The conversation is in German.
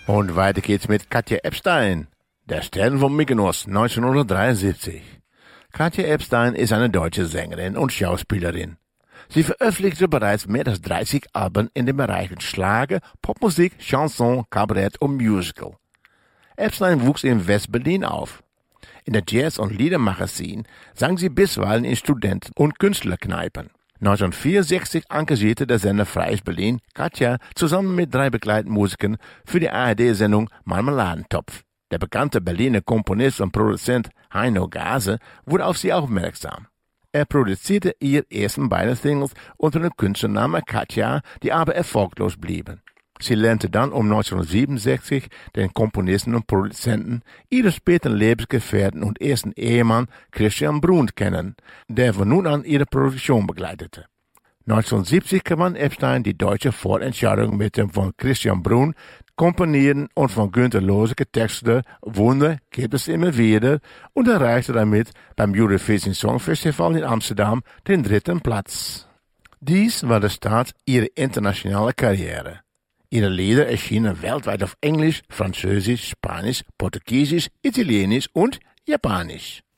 Und weiter geht's mit Katja Epstein, der Stern von Mykonos, 1973. Katja Epstein ist eine deutsche Sängerin und Schauspielerin. Sie veröffentlichte bereits mehr als 30 Alben in den Bereichen Schlager, Popmusik, Chanson, Kabarett und Musical. Epstein wuchs in West-Berlin auf. In der Jazz- und Liedermagazin sang sie bisweilen in Studenten- und Künstlerkneipen. 1964 engagierte der Sender Freies Berlin Katja zusammen mit 3 Begleitmusikern für die ARD-Sendung Marmeladentopf. Der bekannte Berliner Komponist und Produzent Heino Gase wurde auf sie aufmerksam. Er produzierte ihre ersten beiden Singles unter dem Künstlernamen Katja, die aber erfolglos blieben. Sie lernte dann um 1967 den Komponisten und Produzenten, ihren späteren Lebensgefährten und ersten Ehemann Christian Bruhn kennen, der von nun an ihre Produktion begleitete. 1970 gewann Epstein die deutsche Vorentscheidung mit dem von Christian Bruhn komponierten und von Günter Lose getextete Wunder gibt es immer wieder und erreichte damit beim Eurovision Song Festival in Amsterdam den 3. Platz. Dies war der Start ihrer internationalen Karriere. Ihre Lieder erschienen weltweit auf Englisch, Französisch, Spanisch, Portugiesisch, Italienisch und Japanisch.